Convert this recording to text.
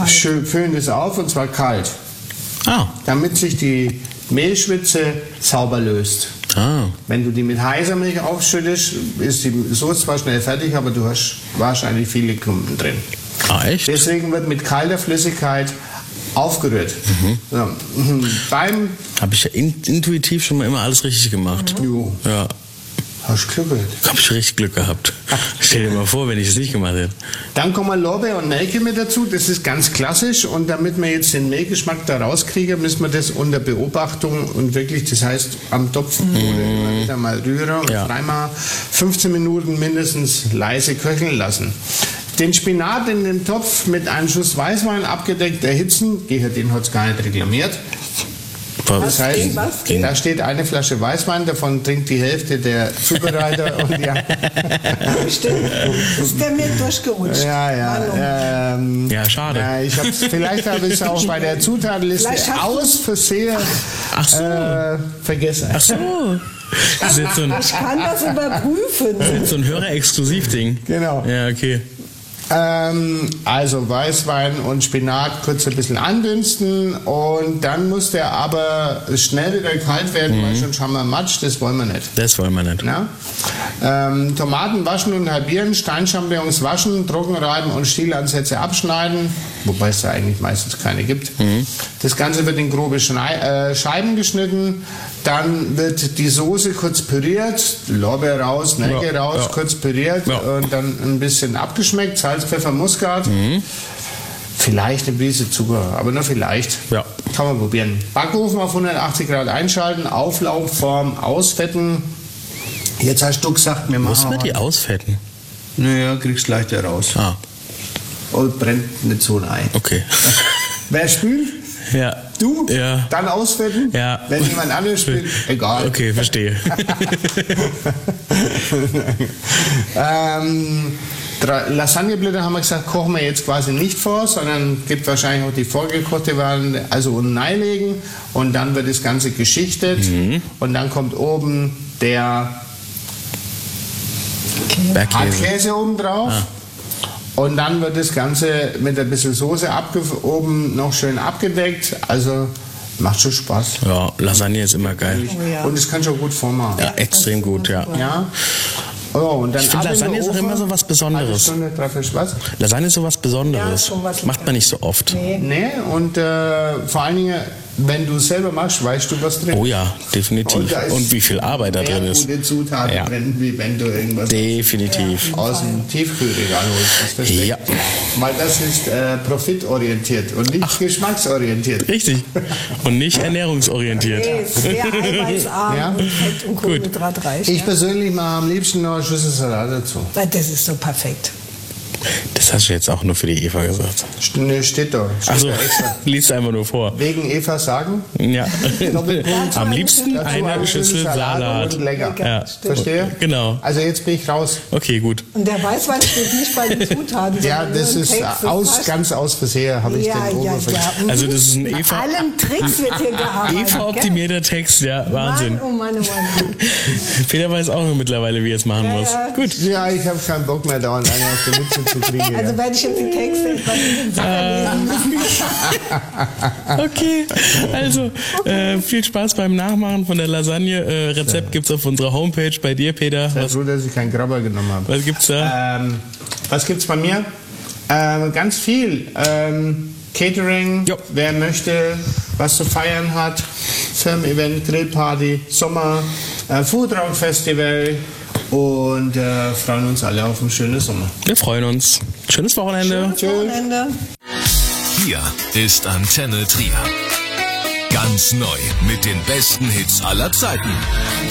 füllen das auf und zwar kalt. Damit sich die Mehlschwitze sauber löst. Wenn du die mit heißer Milch aufschüttest, ist die Soße zwar schnell fertig, aber du hast wahrscheinlich viele Klumpen drin. Echt? Deswegen wird mit kalter Flüssigkeit aufgerührt. So. Habe ich ja intuitiv schon mal immer alles richtig gemacht. Ja. Hast du Glück gehabt? Habe ich richtig Glück gehabt. Stell dir mal vor, wenn ich es nicht gemacht hätte. Dann kommen Lorbeer und Nelke mit dazu. Das ist ganz klassisch. Und damit wir jetzt den Mehlgeschmack da rauskriegen, müssen wir das unter Beobachtung und wirklich, das heißt am Topf oder immer wieder mal rühren und dreimal 15 Minuten mindestens leise köcheln lassen. Den Spinat in den Topf mit einem Schuss Weißwein abgedeckt erhitzen. Den hat es gar nicht reklamiert. Das heißt, da steht eine Flasche Weißwein, davon trinkt die Hälfte der Zubereiter. Und Stimmt, ist der mir durchgerutscht. Ja, schade. Vielleicht habe ich es auch bei der Zutatenliste aus Versehen vergessen. Ach so. Ich kann das überprüfen. Das ist so ein Hörer-Exklusiv-Ding. Genau. Ja, okay. Also Weißwein und Spinat kurz ein bisschen andünsten und dann muss der aber schnell wieder kalt werden, weil sonst haben wir Matsch, das wollen wir nicht. Das wollen wir nicht. Ja? Tomaten waschen und halbieren, Steinchampignons waschen, trocken reiben und Stielansätze abschneiden, wobei es da eigentlich meistens keine gibt. Das Ganze wird in grobe Scheiben geschnitten, dann wird die Soße kurz püriert, Lorbeer raus, Nelke raus, kurz püriert und dann ein bisschen abgeschmeckt, Salz, Pfeffer, Muskat. Vielleicht eine Prise Zucker, aber nur vielleicht. Ja. Kann man probieren. Backofen auf 180 Grad einschalten, Auflaufform ausfetten. Jetzt hast du gesagt, wir machen. Muss man die ausfetten? Naja, kriegst leichter raus. Und brennt nicht so ein. Okay. Wer spült? Ja. Du? Ja. Dann ausfetten? Ja. Wenn jemand anderes spült? Egal. Okay, verstehe. Lasagneblätter haben wir gesagt, kochen wir jetzt quasi nicht vor, sondern gibt wahrscheinlich auch die vorgekochte Variante, also unten reinlegen und dann wird das Ganze geschichtet und dann kommt oben der Hartkäse oben drauf. Und dann wird das Ganze mit ein bisschen Soße oben noch schön abgedeckt. Also macht schon Spaß. Ja, Lasagne ist immer geil. Und es kann schon gut vormachen. Ja, extrem gut, ja. Und dann ich finde, Lasagne ist auch immer so was Besonderes. Lasagne ist so was Besonderes. Macht man nicht so oft. Nee, und vor allen Dingen, wenn du es selber machst, weißt du, was drin ist. Oh ja, definitiv. Und wie viel Arbeit da drin ist. Gute Zutaten drin, wie wenn du irgendwas aus dem Tiefkühlregal holst. Das weil das ist profitorientiert und nicht geschmacksorientiert. Richtig. Und nicht ernährungsorientiert. Sehr eiweißarm und Fett und kohlenhydratreich. Ich persönlich mache am liebsten noch eine Schüssel Salat dazu. Das ist so perfekt. Das hast du jetzt auch nur für die Eva gesagt. Steht da. Achso, liest einfach nur vor. Wegen Eva sagen? Ja. Am liebsten eine Schüssel Salat. Und lecker. Ja. Verstehe? Genau. Also jetzt bin ich raus. Okay, gut. Und der Weißwein steht nicht bei den Zutaten. Ja, das ist ganz aus Versehen, habe ich den oben vergessen. Also das ist ein Eva... allen Tricks wird hier gearbeitet. Eva-optimierter Text, ja, Wahnsinn. Mann. Peter weiß auch nur mittlerweile, wie er es machen muss. Gut. Ja, ich habe keinen Bock mehr, dauernd eine auf der Mütze zu kriegen. Also werde ich jetzt die Texte etwas lesen müssen. Okay, also viel Spaß beim Nachmachen von der Lasagne. Rezept gibt's auf unserer Homepage. Bei dir, Peter? So, dass ich keinen Grabber genommen habe. Was gibt's da? Was gibt's bei mir? Ganz viel. Catering, wer möchte, was zu feiern hat, Firmen-Event, Grillparty, Sommer, Foodround Festival und freuen uns alle auf ein schönes Sommer. Wir freuen uns. Schönes Wochenende. Schönes Wochenende. Hier ist Antenne Trier. Ganz neu mit den besten Hits aller Zeiten.